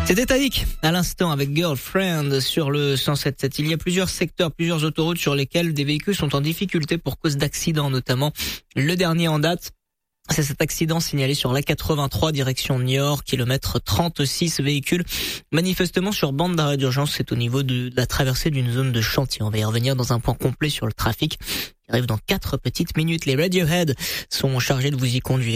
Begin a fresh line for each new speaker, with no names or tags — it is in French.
C'était Titanic à l'instant avec Girlfriend sur le 107.7. Il y a plusieurs secteurs, plusieurs autoroutes sur lesquelles des véhicules sont en difficulté pour cause d'accidents notamment. Le dernier en date, c'est cet accident signalé sur l'A83 direction Niort, kilomètre 36, véhicule manifestement sur bande d'arrêt d'urgence. C'est au niveau de la traversée d'une zone de chantier. On va y revenir dans un point complet sur le trafic qui arrive dans 4 petites minutes. Les Radiohead sont chargés de vous y conduire.